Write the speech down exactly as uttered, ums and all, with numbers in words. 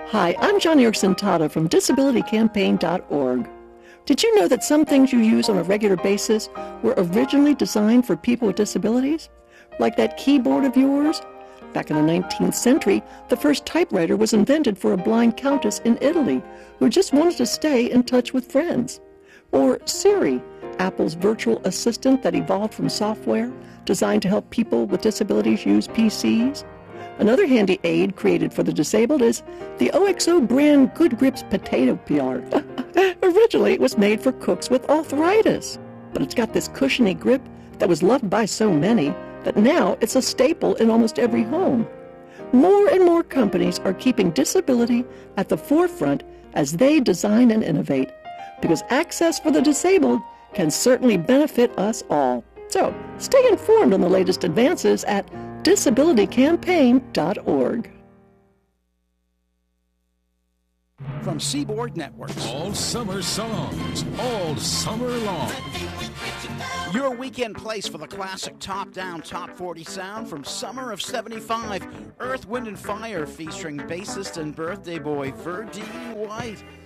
Hi, I'm John Erickson Tata from disability campaign dot org. Did you know that some things you use on a regular basis were originally designed for people with disabilities? Like that keyboard of yours? Back in the nineteenth century, the first typewriter was invented for a blind countess in Italy who just wanted to stay in touch with friends. Or Siri, Apple's virtual assistant that evolved from software designed to help people with disabilities use P Cs. Another handy aid created for the disabled is the O X O brand Good Grips potato peeler. Originally, it was made for cooks with arthritis, but it's got this cushiony grip that was loved by so many that now it's a staple in almost every home. More and more companies are keeping disability at the forefront as they design and innovate, because access for the disabled can certainly benefit us all. So, stay informed on the latest advances at disability campaign dot org. From Seaboard Networks. All summer songs, all summer long. Your weekend place for the classic top-down top forty sound from summer of seventy-five. Earth, Wind and Fire featuring bassist and birthday boy Verdine White.